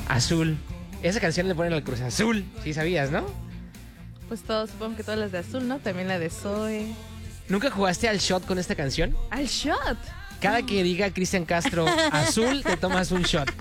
Azul. Esa canción le ponen al Cruz Azul. Sí sabías, ¿no? Pues todos, supongo que todas las de Azul, ¿no? También la de Zoe. ¿Nunca jugaste al shot con esta canción? ¡Al shot! Cada que diga Cristian Castro Azul, te tomas un shot.